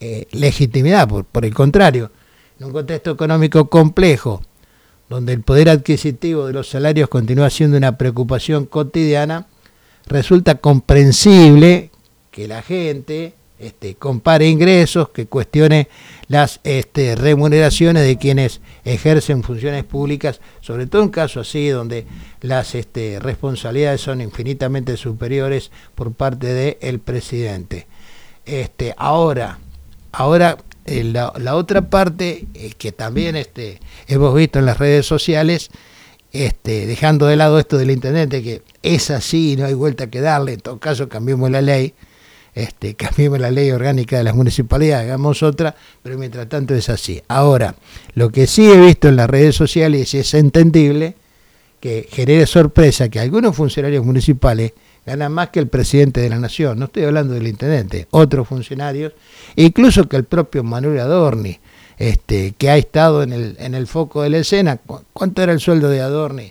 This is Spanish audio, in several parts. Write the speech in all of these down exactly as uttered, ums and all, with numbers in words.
eh, legitimidad, por, por el contrario, en un contexto económico complejo, donde el poder adquisitivo de los salarios continúa siendo una preocupación cotidiana, resulta comprensible que la gente este, compare ingresos, que cuestione las este, remuneraciones de quienes ejercen funciones públicas, sobre todo en casos así donde las este, responsabilidades son infinitamente superiores por parte del presidente. Este, ahora, ahora eh, la, la otra parte eh, que también este, hemos visto en las redes sociales, este, dejando de lado esto del intendente, que es así, no hay vuelta que darle, en todo caso cambiemos la ley, este, cambiemos la ley orgánica de las municipalidades, hagamos otra, pero mientras tanto es así. Ahora, lo que sí he visto en las redes sociales, y es entendible, que genere sorpresa que algunos funcionarios municipales ganan más que el presidente de la nación, no estoy hablando del intendente, otros funcionarios, incluso que el propio Manuel Adorni, este, que ha estado en el, en el foco de la escena. ¿Cuánto era el sueldo de Adorni?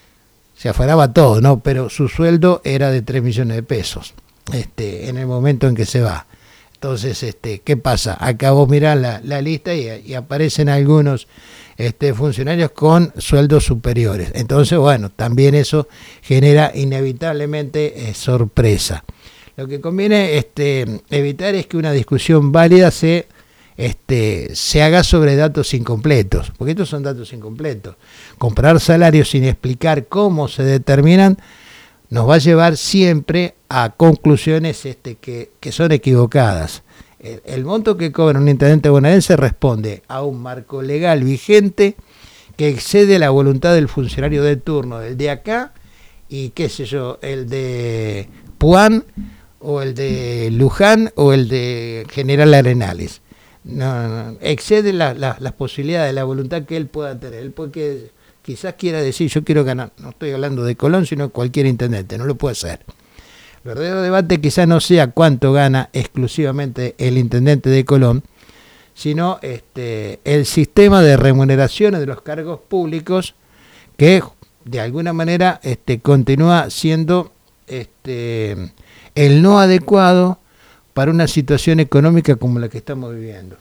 Se afanaba todo, ¿no? Pero su sueldo era de tres millones de pesos, este, en el momento en que se va. Entonces, este, ¿qué pasa? Acá vos mirás la, la lista y, y aparecen algunos este, funcionarios con sueldos superiores. Entonces, bueno, también eso genera inevitablemente eh, sorpresa. Lo que conviene este, evitar es que una discusión válida se, este, se haga sobre datos incompletos, porque estos son datos incompletos. Comparar salarios sin explicar cómo se determinan nos va a llevar siempre a conclusiones este, que, que son equivocadas. El, el monto que cobra un intendente bonaerense responde a un marco legal vigente que excede la voluntad del funcionario de turno, el de acá y qué sé yo, el de Puan o el de Luján o el de General Arenales. No, no, excede la, la, las posibilidades, la voluntad que él pueda tener. Él porque quizás quiera decir, yo quiero ganar, no estoy hablando de Colón, sino cualquier intendente, no lo puede hacer. El verdadero debate quizás no sea cuánto gana exclusivamente el intendente de Colón, sino este, el sistema de remuneraciones de los cargos públicos que de alguna manera este, continúa siendo este, el no adecuado para una situación económica como la que estamos viviendo.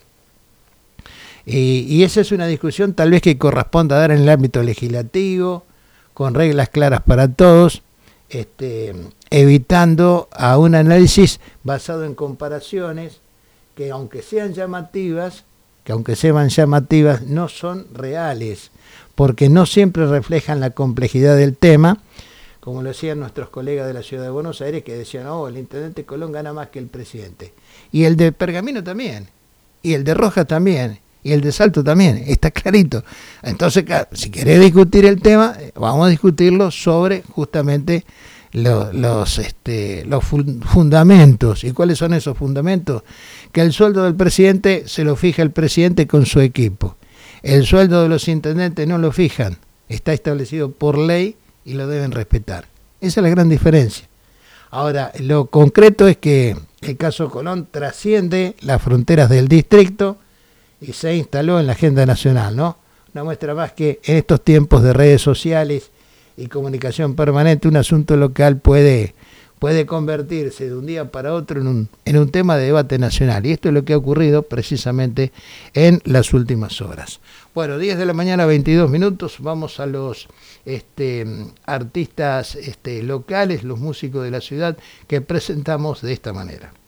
Y, y esa es una discusión tal vez que corresponda dar en el ámbito legislativo, con reglas claras para todos, este, evitando a un análisis basado en comparaciones que aunque sean llamativas, que aunque sean llamativas no son reales, porque no siempre reflejan la complejidad del tema, como lo decían nuestros colegas de la ciudad de Buenos Aires, que decían, oh, el intendente Colón gana más que el presidente. Y el de Pergamino también, y el de Rojas también, y el de Salto también, está clarito. Entonces, si querés discutir el tema, vamos a discutirlo sobre justamente los, los, este, los fundamentos. ¿Y cuáles son esos fundamentos? Que el sueldo del presidente se lo fija el presidente con su equipo. El sueldo de los intendentes no lo fijan, está establecido por ley y lo deben respetar. Esa es la gran diferencia. Ahora, lo concreto es que el caso Colón trasciende las fronteras del distrito y se instaló en la agenda nacional, ¿no? Una muestra más que en estos tiempos de redes sociales y comunicación permanente, un asunto local puede, puede convertirse de un día para otro en un, en un tema de debate nacional. Y esto es lo que ha ocurrido precisamente en las últimas horas. Bueno, diez de la mañana, veintidós minutos, vamos a los este, artistas este, locales, los músicos de la ciudad que presentamos de esta manera.